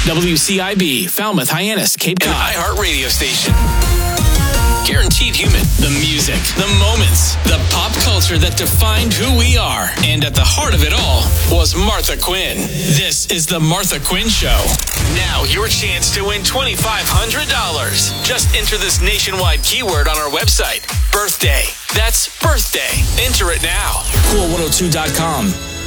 WCIB, Falmouth, Hyannis, Cape Cod. An iHeart radio station. Guaranteed human. The music, the moments, the pop culture that defined who we are. And at the heart of it all was Martha Quinn. This is the Martha Quinn Show. Now your chance to win $2,500. Just enter this nationwide keyword on our website. Birthday. That's birthday. Enter it now. Cool102.com.